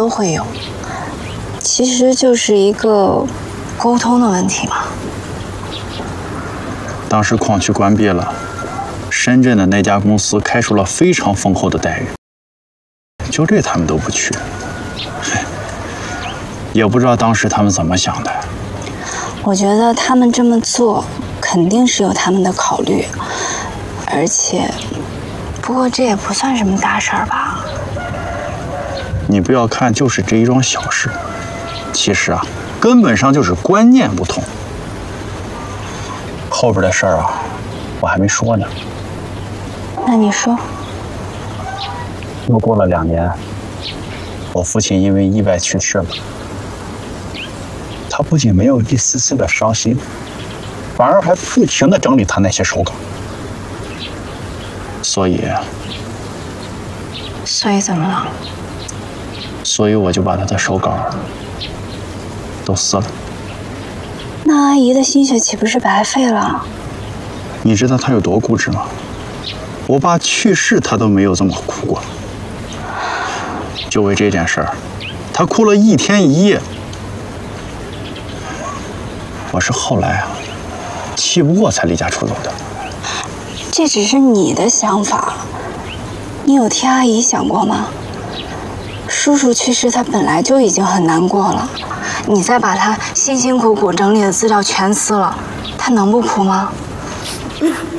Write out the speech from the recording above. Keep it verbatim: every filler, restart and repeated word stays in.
都会有，其实就是一个沟通的问题嘛。 当时矿区关闭了，深圳的那家公司开出了非常丰厚的待遇，就这他们都不去，也不知道当时他们怎么想的。 我觉得他们这么做肯定是有他们的考虑，而且，不过这也不算什么大事儿吧？ 你不要看就是这一桩小事，其实啊，根本上就是观念不同。后边的事儿啊，我还没说呢。 那你说。 又过了两年，我父亲因为意外去世了。他不仅没有一丝丝的伤心，反而还不停地整理他那些手稿。所以， 所以怎么了？ 所以我就把他的手稿都撕了。 那阿姨的心血岂不是白费了？ 你知道他有多固执吗？我爸去世，他都没有这么哭过。就为这件事儿，他哭了一天一夜。我是后来啊，气不过才离家出走的。 这只是你的想法，你有替阿姨想过吗？叔叔去世，他本来就已经很难过了，你再把他辛辛苦苦整理的资料全撕了，他能不哭吗？